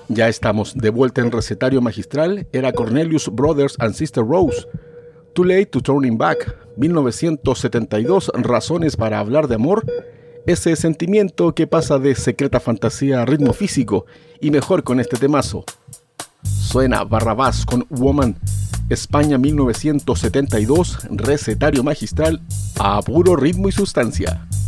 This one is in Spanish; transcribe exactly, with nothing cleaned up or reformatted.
Ya estamos de vuelta en Recetario Magistral. Era Cornelius Brothers and Sister Rose. Too Late to Turning Back, mil novecientos setenta y dos, Razones para hablar de amor. Ese sentimiento que pasa de secreta fantasía a ritmo físico, y mejor con este temazo. Suena Barrabás con Woman. España mil novecientos setenta y dos, Recetario Magistral a puro ritmo y sustancia.